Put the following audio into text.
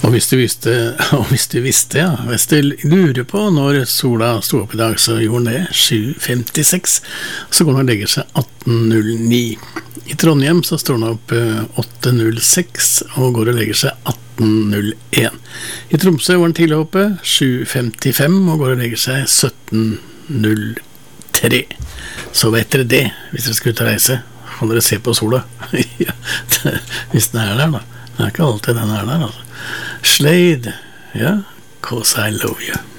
Og hvis du visste, ja, hvis du lurer på når sola sto opp i dag, så gjorde den det 7:56, så går den og legger seg 18:09. I Trondheim så står den opp 8:06 og går og legger seg 18:01. I Tromsø var den tidlig oppe 7:55 og går og legger seg 17:03. Så vet dere det, hvis dere skal ut og reise, kan dere se på sola. Ja, hvis den er der da. Det er ikke alltid den er der, altså. Slade, ja, 'Cause I Love You'.